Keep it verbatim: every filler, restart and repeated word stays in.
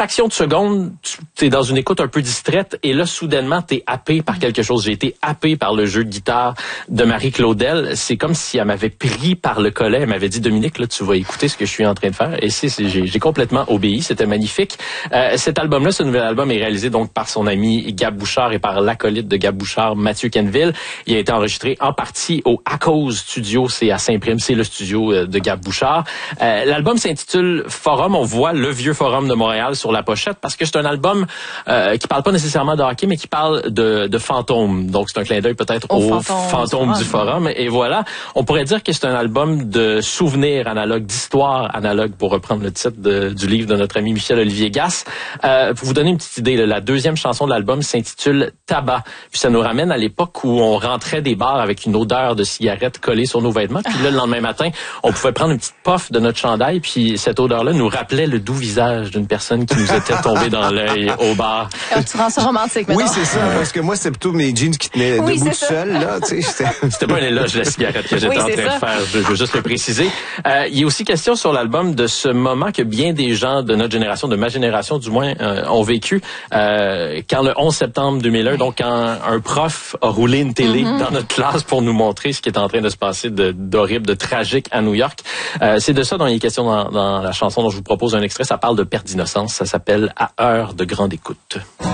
fraction de seconde, tu es dans une écoute un peu distraite et là, soudainement, tu es happé par quelque chose. J'ai été happé par le jeu de guitare de Marie-Claudel. C'est comme si elle m'avait pris par le collet. Elle m'avait dit, Dominique, là, tu vas écouter ce que je suis en train de faire. Et c'est, c'est j'ai, j'ai complètement obéi. C'était magnifique. Euh, cet album-là, ce nouvel album est réalisé donc par son ami Gab Bouchard et par l'acolyte de Gab Bouchard, Mathieu Quenneville. Il a été enregistré en partie au Echoes Studio. C'est à Saint-Prime. C'est le studio de Gab Bouchard. Euh, l'album s'intitule Forum. On voit le vieux Forum de Montréal sur la pochette parce que c'est un album euh, qui parle pas nécessairement de hockey, mais qui parle de, de fantômes. Donc, c'est un clin d'œil peut-être au, au fantôme, fantôme du Forum. Et voilà, on pourrait dire que c'est un album de souvenirs analogues, d'histoire analogue, pour reprendre le titre de, du livre de notre ami Michel-Olivier Gasse. Euh, pour vous donner une petite idée, là, la deuxième chanson de l'album s'intitule Tabac. Puis ça nous ramène à l'époque où on rentrait des bars avec une odeur de cigarette collée sur nos vêtements. Puis là, le lendemain matin, on pouvait prendre une petite puff de notre chandail. Puis cette odeur-là nous rappelait le doux visage d'une personne qui nous était tombée dans l'œil au bar. Alors, tu rends ça romantique, oui, c'est ça, parce que moi, c'est plutôt mes jeans qui tenaient oui, debout tout seul, là, tu sais. C'était pas un éloge de la cigarette que j'étais oui, en train ça. de faire, je veux juste le préciser. Euh, il y a aussi question sur l'album de ce moment que bien des gens de notre génération, de ma génération du moins, euh, ont vécu euh, quand le onze septembre deux mille un, donc quand un prof a roulé une télé mm-hmm. dans notre classe pour nous montrer ce qui est en train de se passer de, d'horrible, de tragique à New York. Euh, c'est de ça dont il est question dans, dans la chanson dont je vous propose un extrait. Ça parle de perte d'innocence. Ça s'appelle « À heure de grande écoute ».